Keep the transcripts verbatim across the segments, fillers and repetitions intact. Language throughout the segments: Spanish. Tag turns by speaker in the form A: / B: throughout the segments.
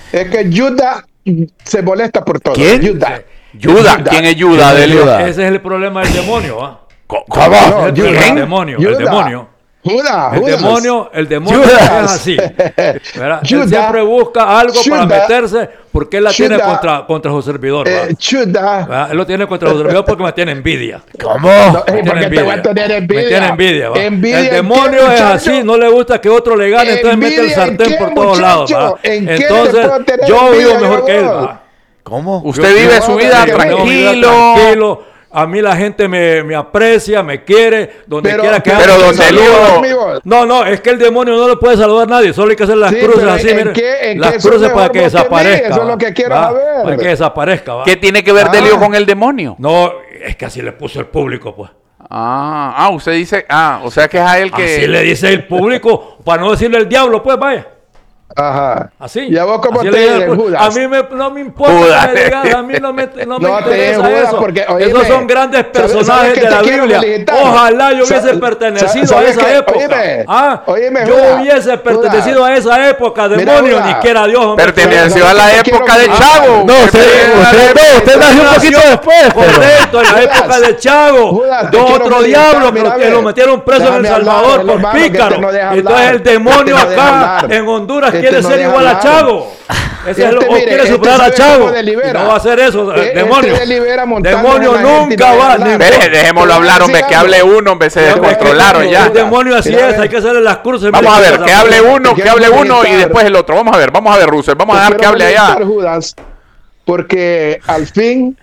A: Es que Judas se molesta por todo.
B: ¿Quién?
A: Judas.
B: Judas. ¿Quién es Judas, Delio?
C: Ese es el problema del demonio, ¿ah?
B: ¿Cómo?
A: No,
C: El
A: Judas.
C: demonio, el
A: Judas.
C: demonio.
A: Judas,
C: El
A: Judas.
C: demonio, el demonio
A: Judas.
C: es así. ¿Verdad? Él
A: Judas.
C: siempre busca algo para
A: Judas.
C: meterse porque él la tiene
A: Judas.
C: contra, contra su servidor. ¿verdad?
A: Eh, Judas.
C: ¿Verdad? Él lo tiene contra su servidor porque me tiene envidia.
B: ¿Cómo?
A: No,
C: Me
A: eh, ¿por
C: tiene
A: qué te voy a tener envidia?
C: Me tiene envidia. ¿va?
A: Envidia
C: El
A: en
C: demonio
A: qué,
C: es
A: muchacho?
C: así, no le gusta que otro le gane, entonces mete el
A: ¿Envidia en
C: sartén
A: qué,
C: por todos lados.
A: muchacho?
C: ¿va?
A: ¿En qué le
C: Entonces,
A: puedo tener
C: yo
A: envidia
C: vivo
A: yo
C: mejor
A: a
C: que él.
A: vos?
C: ¿va?
B: ¿Cómo?
C: Yo-
B: Usted vive
C: yo
B: su
C: tengo
B: vida
C: mi
B: tranquilo.
C: tranquilo. A mí la gente me, me aprecia, me quiere, donde
A: Pero-
C: quiera que
B: pero
C: ande,
B: don
C: me
B: Delio-
C: saluda.
A: amigos.
C: No, no, es que el demonio no le puede saludar a nadie, solo hay que hacer las
A: Sí,
C: cruces
A: pero
C: así,
A: ¿en
C: mire,
A: qué- en
C: las
A: qué eso
C: cruces
A: es
C: para
A: mejor
C: que
A: vos que mí?
C: desaparezca.
A: Eso es
C: ¿va?
A: lo que quiero
C: ¿va?
A: saber.
C: Para que desaparezca, ¿va?
B: ¿Qué tiene que ver
A: Ah.
B: Delio con el demonio?
C: No, es que así le puso el público, pues.
B: Ah, ah, usted dice, ah, o sea que es a él que...
C: Así le dice el público, para no decirle el diablo, pues vaya.
A: Ajá.
C: Así.
A: ¿Y a vos cómo
C: Así
A: te
C: le dice el
A: dicen,
C: público.
A: Judas?
C: A mí me, no me importa
B: Judas.
C: que me digas, a mí no me, no me
A: No te
C: interesa
A: digan Judas
C: eso.
A: porque, oíme,
C: Esos son grandes
A: ¿sabes- sabes
C: personajes
A: que
C: de
A: te
C: la
A: quiero
C: Biblia.
A: felicitar?
C: Ojalá yo hubiese
A: Sa-
C: pertenecido
A: sa-
C: a
A: ¿sabes
C: esa
A: qué?
C: época.
A: Oíme,
C: ah,
A: oíme,
C: yo
A: Judas,
C: hubiese pertenecido
A: Judas.
C: a esa época,
A: Mira,
C: demonio,
A: Judas.
C: ni quiera Dios. hombre.
B: Perteneció a la
A: Te quiero
B: época de
A: felicitar.
B: Chavo.
D: No, usted, usted, no, usted nació un poquito después. pero-
C: Correcto, en la
A: Judas,
C: época de Chago,
A: Judas, te
C: de
A: quiero
C: otro
A: felicitar,
C: diablo
A: mira,
C: que, que
A: ve.
C: lo metieron preso en El
A: Déjame hablar,
C: Salvador
A: el
C: por
A: hermano, que te
C: pícaro.
A: no deja
C: Entonces
A: hablar,
C: el
A: que
C: demonio
A: te no deja
C: acá
A: hablar,
C: en Honduras
A: que
C: quiere
A: te no
C: ser
A: deja
C: igual a
A: hablar.
C: Chago. Ese es lo,
A: Este,
C: o
A: mire,
C: quiere
A: este
C: superar a
A: sabe
C: Chago.
A: cómo delibera.
C: Y no va a hacer eso,
A: Eh, este
C: demonio.
A: delibera montándose
C: Demonio
A: en la gente y
C: nunca
A: no
C: va.
A: deja
C: ni-
A: hablar.
B: Espere, dejémoslo hablar, hombre, que hable uno, hombre, se
C: Ya,
B: descontrolaron
C: el-
B: ya.
C: El demonio así
A: Mira,
C: es, hay que hacerle las cruces.
B: Vamos a
C: mire,
B: ver, que hable uno,
A: Te
B: que hable
A: quiero
B: uno y
A: felicitar.
B: después el otro. Vamos a ver, vamos a ver, Russell, vamos a
A: Te
B: dejar que
A: quiero
B: hable allá.
A: felicitar, Judas, porque al fin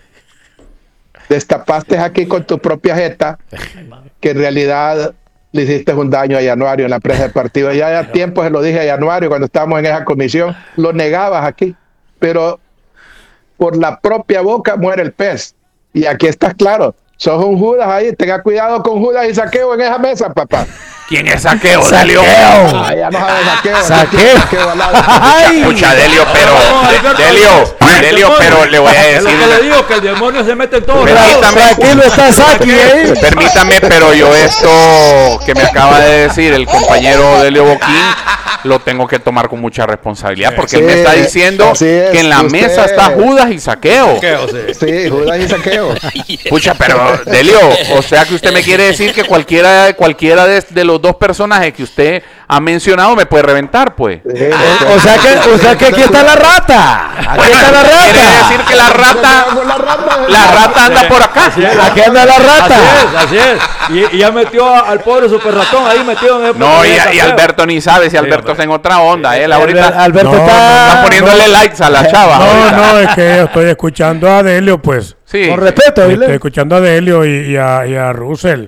A: destapaste aquí con tu propia jeta que en realidad le hiciste un daño a Januario en la presa del partido. Ya a tiempo se lo dije a Januario cuando estábamos en esa comisión, lo negabas aquí, pero por la propia boca muere el pez. Y aquí estás claro, sos un Judas ahí, tenga cuidado con Judas y Saqueo en esa mesa, papá.
B: ¿Quién es Saqueo, Delio?
A: Ah, ya no sabes Saqueo.
D: Saqueo.
A: Saqueo al lado.
D: Ay.
B: Escucha, Delio,
C: No,
B: pero,
C: Alberto,
B: Delio,
C: el
B: Delio,
C: demonio.
B: pero le voy a
C: Es lo
B: decir
C: que
B: una-
C: le digo, que el demonio se mete en todos
B: Permítame.
C: lados.
D: Tranquilo, está Saki, ¿eh?
B: Permítame, pero yo esto que me acaba de decir el compañero Delio Boquín lo tengo que tomar con mucha responsabilidad porque él me
A: Sí,
B: está diciendo
A: así es,
B: que en la
A: usted-
B: mesa está Judas y Saqueo.
C: Saqueo, sí.
A: Sí, Judas y Saqueo.
B: Escucha, pero Delio, o sea que usted me quiere decir que cualquiera, cualquiera de, de los dos personajes que usted ha mencionado me puede reventar, pues.
A: Sí,
D: O sea que, o sea que aquí está la rata. Aquí está la
B: Quiere
D: rata.
B: decir que la rata,
A: la rata.
B: la rata anda por acá.
C: Así es.
D: Aquí anda la
C: Así
D: rata.
C: es, así es. Y, y ya metió a- al pobre super ratón ahí metido en el.
B: No, y,
C: en el
B: y
C: Saqueo.
B: Alberto ni sabe si Alberto
C: hombre.
B: está en otra onda. Él ahorita
D: Albert- Alberto
E: No,
D: está,
B: está poniéndole likes a la chava.
E: No,
B: ahorita.
E: no, es que estoy escuchando a Delio, pues.
B: Sí.
D: con respeto,
E: Estoy
D: dile.
E: escuchando a Delio y, y a, y a Russell.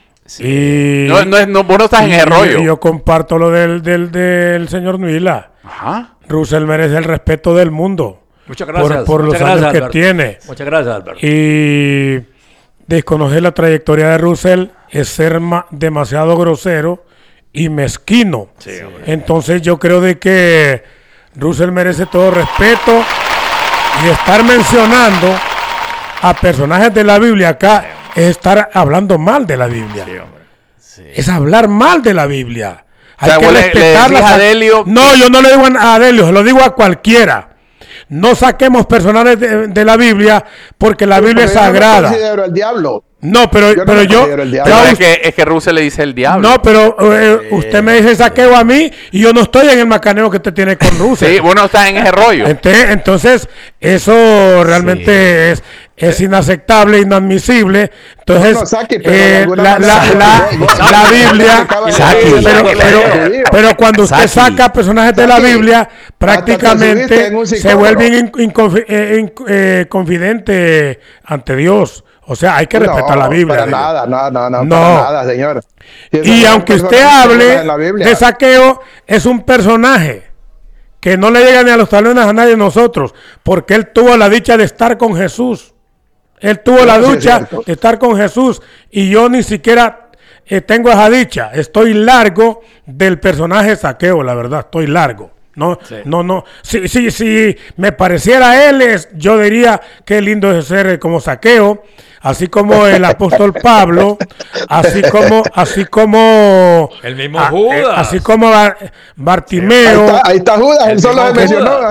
E: Y,
B: No, no, es- no, vos no estás en
E: y-
B: el rollo.
E: y yo comparto lo del, del, del señor Nuila.
B: Ajá.
E: Russell merece el respeto del mundo
C: Muchas gracias.
E: por, por los
C: muchas
E: años
C: gracias,
E: que
C: Alberto.
E: tiene.
C: Muchas gracias, Alberto.
E: Y desconocer la trayectoria de Russell es ser ma- demasiado grosero y mezquino. Entonces yo creo de que Russell merece todo respeto y estar mencionando a personajes de la Biblia acá es estar hablando mal de la Biblia. Es hablar mal de la Biblia.
B: O sea,
E: Hay que
B: vos le- le
E: respetar
B: decís
E: las-
B: a Delio
E: No, yo no le digo a a Delio, se lo digo a cualquiera. No saquemos personajes de, de la Biblia porque la Biblia es
A: Pero yo no
E: sagrada.
A: considero al diablo.
E: No, pero
A: Yo no
E: pero
A: me
E: yo,
A: considero el diablo.
E: yo a
B: Pero es
E: usted-
B: que, es que Russell le dice el diablo.
E: no, pero eh, usted me dice Saqueo a mí y yo no estoy en el macaneo que usted tiene con Russell.
B: Sí, vos no estás en ese rollo.
E: Entonces, entonces, eso realmente es, es inaceptable, inadmisible. Entonces,
A: No, no, Saki, pero de
E: eh,
A: alguna
E: la,
A: manera-
E: la- la-
A: Saki,
E: la Biblia,
A: acaba de
D: Saki,
A: decir,
E: pero,
A: Saki,
E: pero-
A: Saki.
E: pero cuando usted
D: Saki.
E: saca personajes de la
A: Saki,
E: Biblia,
A: hasta te subiste
E: prácticamente
A: en un
E: se
A: psicólogo.
E: vuelven in- inconfi- eh, in- eh, confidente ante Dios. O sea, hay que respetar
A: No,
E: la Biblia.
A: Para
E: digo.
A: nada, no, no, no,
E: No.
A: para nada, señor. eso
E: Y
A: son
E: aunque usted
A: personas que
E: hable
A: en la Biblia.
E: de Saqueo, es un personaje que no le llega ni a los talones a nadie de nosotros, porque él tuvo la dicha de estar con Jesús. Él tuvo la
A: Eso sí es
E: dicha
A: cierto.
E: de estar con Jesús y yo ni siquiera eh, tengo esa dicha. Estoy largo del personaje Saqueo, la verdad, estoy largo. No, no, no. Si, si, si me pareciera a él, es, yo diría que lindo es ser eh, como Saqueo, así como el apóstol Pablo, así como, así como
C: El mismo
E: ah, eh,
C: Judas.
E: así como Bar-
A: Ahí
E: Bartimeo.
A: está, ahí está Judas, él
C: El
A: solo
C: mismo
A: se mencionó.
C: Judas.